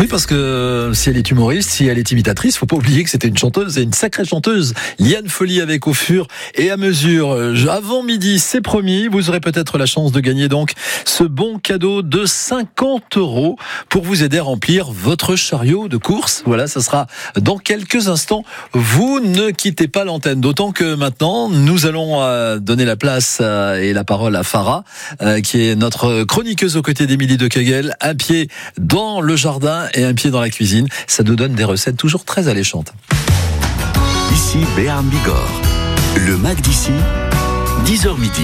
Oui, parce que si elle est humoriste, si elle est imitatrice, faut pas oublier que c'était une chanteuse et une sacrée chanteuse. Liane Folly avec Au fur et à mesure. Avant midi, c'est promis, vous aurez peut-être la chance de gagner donc ce bon cadeau de 50 € pour vous aider à remplir votre chariot de course. Voilà, ça sera dans quelques instants. Vous ne quittez pas l'antenne, d'autant que maintenant, nous allons donner la place et la parole à Farah, qui est notre chroniqueuse aux côtés d'Émilie de Kegel, un pied dans le jardin et un pied dans la cuisine. Ça nous donne des recettes toujours très alléchantes. Ici Béarn Bigorre. Le Mac d'ici, 10h midi.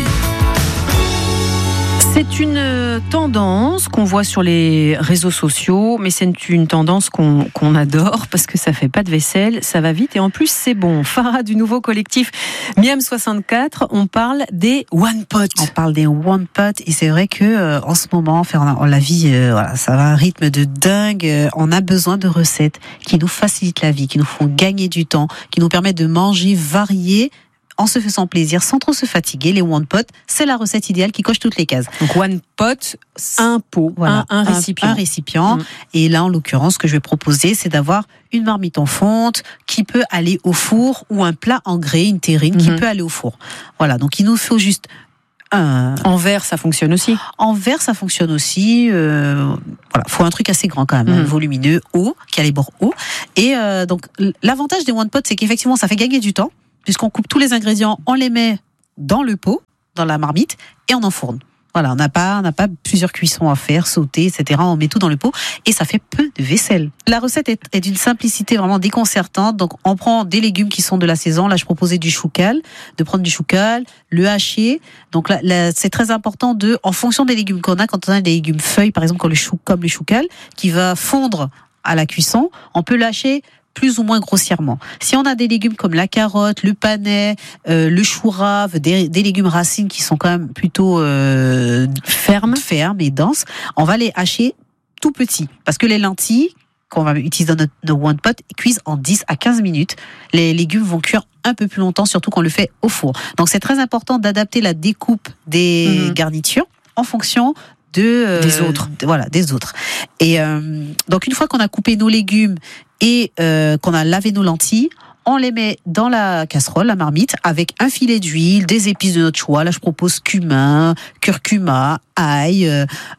C'est une tendance qu'on voit sur les réseaux sociaux, mais c'est une tendance qu'on adore parce que ça fait pas de vaisselle, ça va vite et en plus c'est bon. Farah du nouveau collectif Miam 64, on parle des One Pot. On parle des One Pot et c'est vrai que en ce moment, la vie, ça va à un rythme de dingue. On a besoin de recettes qui nous facilitent la vie, qui nous font gagner du temps, qui nous permettent de manger varié, en se faisant plaisir, sans trop se fatiguer. Les One Pot, c'est la recette idéale qui coche toutes les cases. Donc One Pot, un pot, voilà, un récipient. Un récipient. Et là, en l'occurrence, ce que je vais proposer, c'est d'avoir une marmite en fonte qui peut aller au four ou un plat en grès, une terrine qui peut aller au four. Voilà, donc il nous faut juste en verre, ça fonctionne aussi. En verre, ça fonctionne aussi. Faut un truc assez grand quand même, volumineux, haut, qui a les bords hauts. Et donc, l'avantage des One Pot, c'est qu'effectivement, ça fait gagner du temps, puisqu'on coupe tous les ingrédients, on les met dans le pot, dans la marmite, et on enfourne. Voilà, on n'a pas plusieurs cuissons à faire, sauter, etc. On met tout dans le pot et ça fait peu de vaisselle. La recette est d'une simplicité vraiment déconcertante. Donc, on prend des légumes qui sont de la saison. Là, je proposais du choucal, de prendre du choucal, le hacher. Donc là, c'est très important en fonction des légumes qu'on a, quand on a des légumes feuilles, par exemple, comme le choucal, qui va fondre à la cuisson, on peut lâcher plus ou moins grossièrement. Si on a des légumes comme la carotte, le panais, le chou rave, des légumes racines qui sont quand même plutôt fermes et denses, on va les hacher tout petits. Parce que les lentilles qu'on va utiliser dans notre One Pot cuisent en 10 à 15 minutes. Les légumes vont cuire un peu plus longtemps, surtout quand on le fait au four. Donc c'est très important d'adapter la découpe des garnitures en fonction des autres. Et donc une fois qu'on a coupé nos légumes et qu'on a lavé nos lentilles, on les met dans la casserole, la marmite, avec un filet d'huile, des épices de notre choix. Là, je propose cumin, curcuma, ail.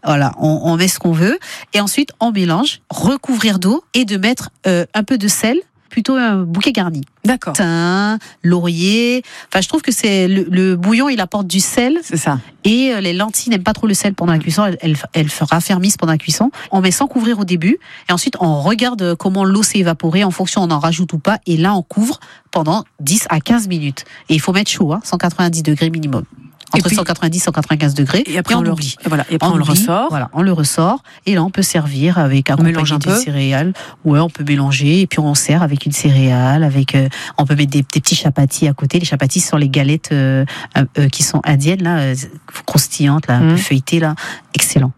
On met ce qu'on veut. Et ensuite, on mélange, recouvrir d'eau et de mettre un peu de sel, plutôt un bouquet garni. D'accord. Thym, laurier. Enfin, je trouve que c'est le bouillon, il apporte du sel. C'est ça. Et les lentilles n'aiment pas trop le sel pendant la cuisson. Elles raffermissent pendant la cuisson. On met sans couvrir au début. Et ensuite, on regarde comment l'eau s'est évaporée. En fonction, on en rajoute ou pas. Et là, on couvre pendant 10 à 15 minutes. Et il faut mettre chaud, 190 degrés minimum. Entre 190 et 195 degrés. Et après, on oublie. Et après, on le ressort. Voilà, on le ressort. Et là, on peut servir avec accompagné des céréales. Ouais, on peut mélanger. Et puis, on sert avec une céréale. On peut mettre des petits chapatis à côté. Les chapatis sont les galettes qui sont indiennes, là, croustillantes, là, un peu feuilletées, là. Excellent.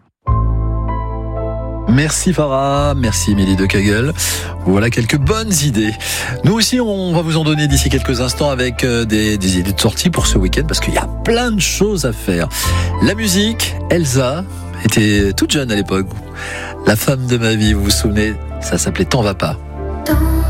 Merci Farah, merci Émilie de Kegel. Voilà quelques bonnes idées. Nous aussi, on va vous en donner d'ici quelques instants avec des idées de sortie pour ce week-end parce qu'il y a plein de choses à faire. La musique, Elsa était toute jeune à l'époque. La femme de ma vie, vous vous souvenez, ça s'appelait T'en vas pas.